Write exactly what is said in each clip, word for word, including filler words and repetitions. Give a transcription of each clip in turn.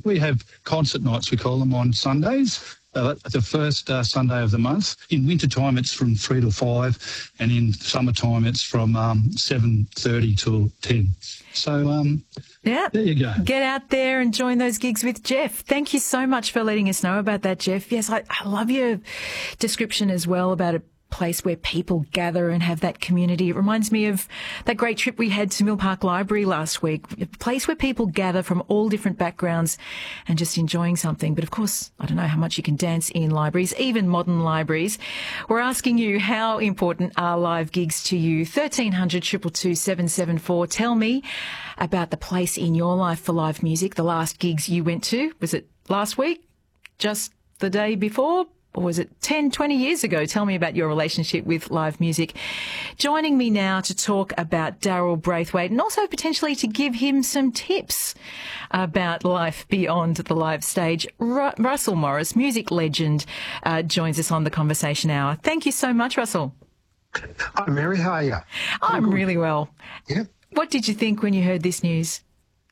We have concert nights, we call them, on Sundays. Uh, the first uh, Sunday of the month. In winter time, it's from three till five, and in summertime, it's from um, seven thirty till ten. So, um, yeah, there you go. Get out there and join those gigs with Jeff. Thank you so much for letting us know about that, Jeff. Yes, I, I love your description as well about a place where people gather and have that community. It reminds me of that great trip we had to Mill Park Library last week, a place where people gather from all different backgrounds and just enjoying something. But of course, I don't know how much you can dance in libraries, even modern libraries. We're asking you, how important are live gigs to you? thirteen hundred, two two two, seven seven four. Tell me about the place in your life for live music, the last gigs you went to. Was it last week? Just the day before? Or was it ten, twenty years ago? Tell me about your relationship with live music. Joining me now to talk about Daryl Braithwaite, and also potentially to give him some tips about life beyond the live stage, Ru- Russell Morris, music legend, uh, joins us on the Conversation Hour. Thank you so much, Russell. Hi, Mary. How are you? I'm really well. Yeah. What did you think when you heard this news?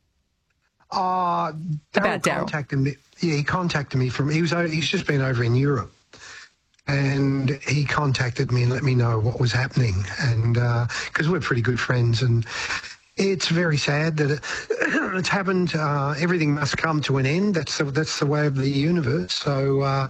Uh, About Daryl. Contacted me. Yeah, he contacted me from, he was, o- he's just been over in Europe, and he contacted me and let me know what was happening. And, uh, cause we're pretty good friends, and it's very sad that it, it's happened. Uh, everything must come to an end. That's the, that's the way of the universe. So, uh,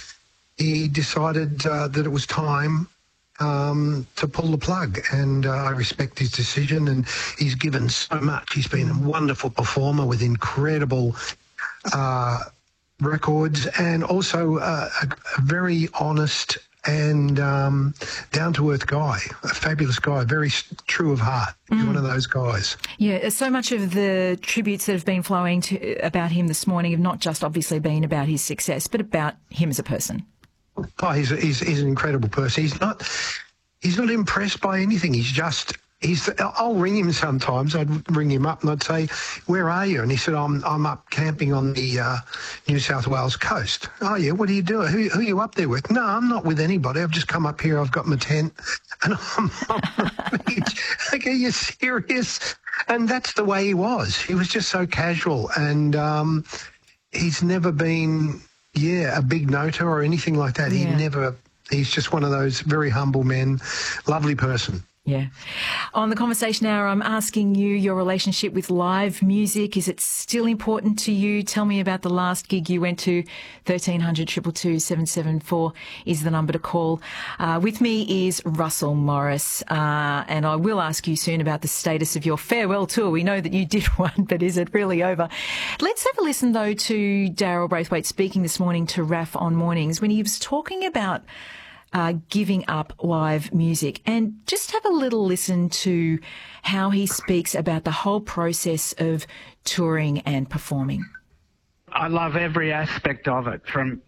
he decided, uh, that it was time, um, to pull the plug, and uh, I respect his decision, and he's given so much. He's been a wonderful performer with incredible, uh, records, and also uh, a, a very honest and um, down-to-earth guy, a fabulous guy, very true of heart. He's mm. one of those guys. Yeah, so much of the tributes that have been flowing to, about him this morning have not just obviously been about his success, but about him as a person. Oh, he's, he's, he's an incredible person. He's not, he's not impressed by anything. He's just... He's, I'll ring him sometimes. I'd ring him up and I'd say, "Where are you?" And he said, I'm I'm up camping on the uh, New South Wales coast. "Oh, yeah, what are you doing? Who, who are you up there with?" "No, I'm not with anybody. I've just come up here. I've got my tent and I'm on the beach." Like, are you serious? And that's the way he was. He was just so casual, and um, he's never been, yeah, a big noter or anything like that. Yeah. He never, he's just one of those very humble men, lovely person. Yeah. On the Conversation Hour, I'm asking you your relationship with live music. Is it still important to you? Tell me about the last gig you went to. thirteen hundred, two two two, seven seven four is the number to call. Uh, with me is Russell Morris, uh, and I will ask you soon about the status of your farewell tour. We know that you did one, but is it really over? Let's have a listen, though, to Daryl Braithwaite speaking this morning to R A F on Mornings when he was talking about Uh, giving up live music, and just have a little listen to how he speaks about the whole process of touring and performing. I love every aspect of it, from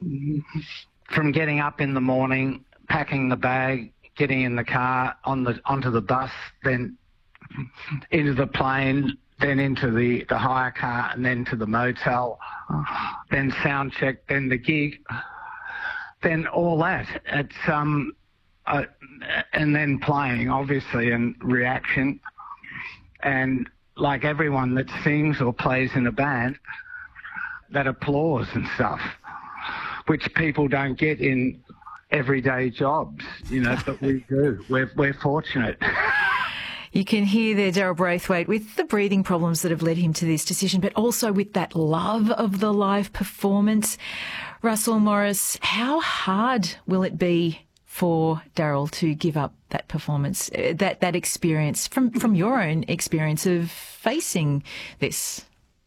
from getting up in the morning, packing the bag, getting in the car, on the onto the bus, then into the plane, then into the, the hire car, and then to the motel, then sound check, then the gig. Then all that, it's um, uh, and then playing, obviously, and reaction, and like everyone that sings or plays in a band, that applause and stuff, which people don't get in everyday jobs, you know, but we do. We're we're fortunate. You can hear there Daryl Braithwaite with the breathing problems that have led him to this decision, but also with that love of the live performance. Russell Morris, how hard will it be for Daryl to give up that performance, that that experience, from, from your own experience of facing this?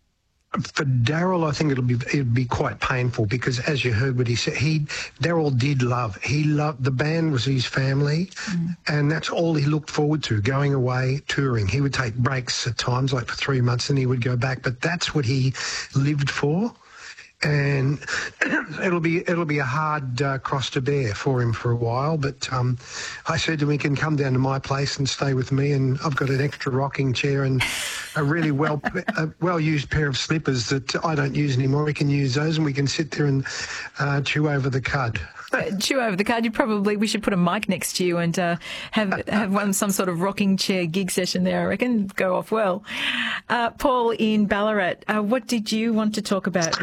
For Daryl, I think it'll be it'll be quite painful, because, as you heard what he said, he Daryl did love. He loved the band, was his family, mm. and that's all he looked forward to, going away, touring. He would take breaks at times, like for three months, and he would go back. But that's what he lived for. And it'll be it'll be a hard uh, cross to bear for him for a while. But um, I said to him, he can come down to my place and stay with me, and I've got an extra rocking chair and a really well a well used pair of slippers that I don't use anymore. He can use those, and we can sit there and uh, chew over the cud. Chew over the card. You probably, we should put a mic next to you and uh, have have one some sort of rocking chair gig session there. I reckon go off well. Uh, Paul in Ballarat, uh, what did you want to talk about?